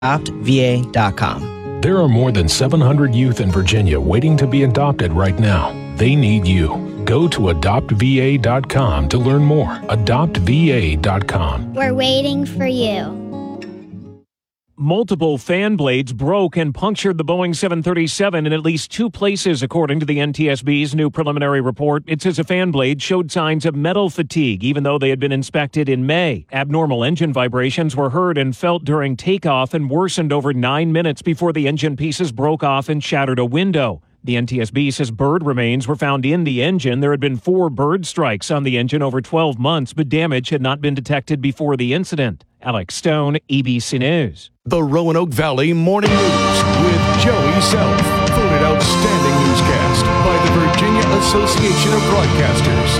AdoptVA.com. There are more than 700 youth in Virginia waiting to be adopted right now. They need you. Go to AdoptVA.com to learn more. AdoptVA.com. We're waiting for you. Multiple fan blades broke and punctured the Boeing 737 in at least two places, according to the NTSB's new preliminary report. It says a fan blade showed signs of metal fatigue, even though they had been inspected in May. Abnormal engine vibrations were heard and felt during takeoff and worsened over 9 minutes before the engine pieces broke off and shattered a window. The NTSB says bird remains were found in the engine. There had been 4 bird strikes on the engine over 12 months, but damage had not been detected before the incident. Alex Stone, ABC News. The Roanoke Valley Morning News with Joey Self. Voted Outstanding Newscast by the Virginia Association of Broadcasters.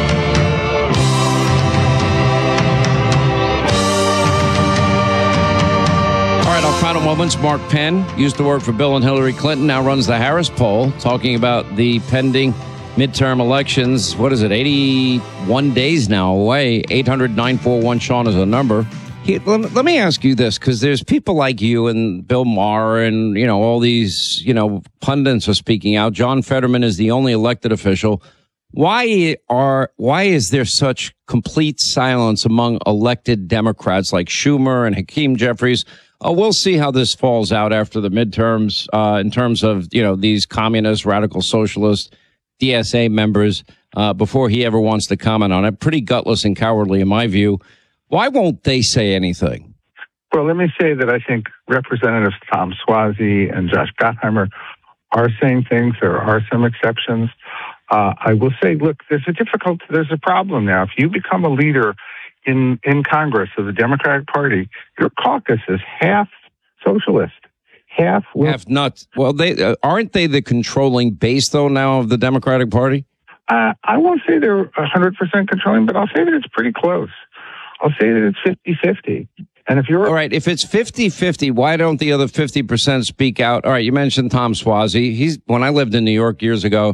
All right, our final moments. Mark Penn used to work for Bill and Hillary Clinton, now runs the Harris poll, talking about the pending midterm elections. What is it, 81 days now away? 800-941-SEAN is a number. Let me ask you this, because there's people like you and Bill Maher and, all these, pundits are speaking out. John Fetterman is the only elected official. Why is there such complete silence among elected Democrats like Schumer and Hakeem Jeffries? We'll see how this falls out after the midterms, in terms of, these communist, radical socialist, DSA members, before he ever wants to comment on it. Pretty gutless and cowardly in my view. Why won't they say anything? Well, let me say that I think Representatives Tom Suozzi and Josh Gottheimer are saying things. There are some exceptions. I will say, look, there's a problem now. If you become a leader in Congress of the Democratic Party, your caucus is half socialist, half nuts. Well, aren't they the controlling base, though, now of the Democratic Party? I won't say they're 100% controlling, but I'll say that it's pretty close. I'll say that it's 50-50. And if you're... All right, if it's 50-50, why don't the other 50% speak out? All right, you mentioned Tom Suozzi. When I lived in New York years ago,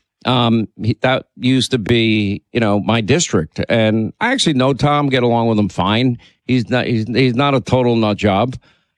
that used to be, my district. And I actually know Tom, get along with him fine. He's not a total nut job,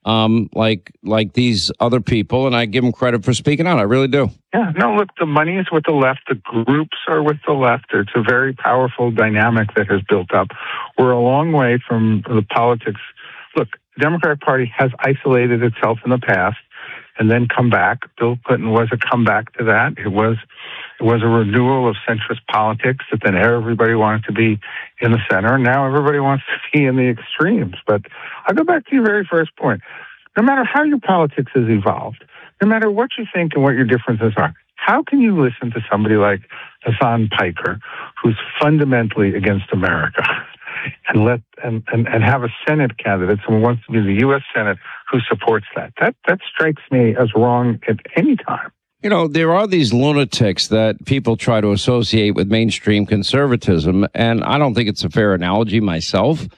like these other people. And I give him credit for speaking out. I really do. Yeah, no, look, the money is with the left. The groups are with the left. It's a very powerful dynamic that has built up. We're a long way from the politics. Look, the Democratic Party has isolated itself in the past and then come back. Bill Clinton was a comeback to that. It was a renewal of centrist politics that then everybody wanted to be in the center. Now everybody wants to be in the extremes. But I'll go back to your very first point. No matter how your politics has evolved, no matter what you think and what your differences are, how can you listen to somebody like Hassan Piker, who's fundamentally against America, and have a Senate candidate, someone who wants to be the U.S. Senate, who supports that? That strikes me as wrong at any time. There are these lunatics that people try to associate with mainstream conservatism, and I don't think it's a fair analogy myself.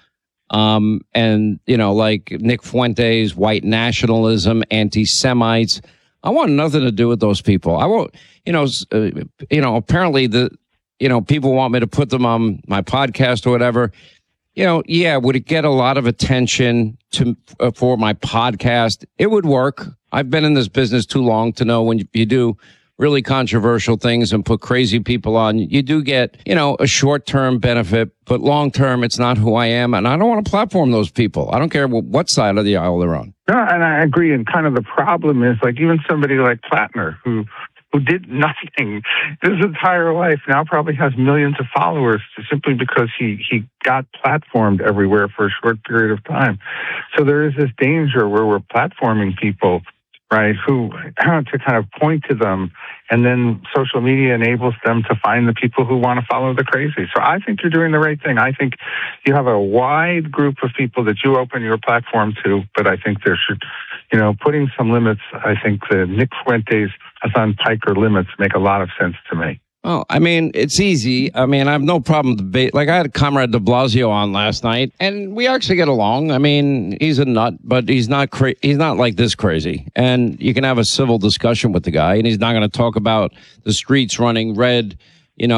Like Nick Fuentes, white nationalism, anti-Semites. I want nothing to do with those people. I won't, apparently people want me to put them on my podcast or whatever. Would it get a lot of attention for my podcast? It would work. I've been in this business too long to know when you do really controversial things and put crazy people on, you do get, a short-term benefit, but long-term, it's not who I am. And I don't want to platform those people. I don't care what side of the aisle they're on. No, and I agree. And kind of the problem is, like, even somebody like Plattner, who did nothing his entire life, now probably has millions of followers simply because he got platformed everywhere for a short period of time. So there is this danger where we're platforming people, right, who to kind of point to them, and then social media enables them to find the people who want to follow the crazy. So I think you're doing the right thing. I think you have a wide group of people that you open your platform to, but I think there should, putting some limits. I think the Nick Fuentes, Hassan Piker limits make a lot of sense to me. Oh, it's easy. I have no problem debate. Like, I had Comrade de Blasio on last night, and we actually get along. He's a nut, but he's not he's not like this crazy. And you can have a civil discussion with the guy, and he's not going to talk about the streets running red, with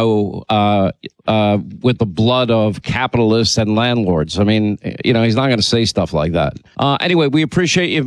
the blood of capitalists and landlords. He's not going to say stuff like that. Anyway, we appreciate you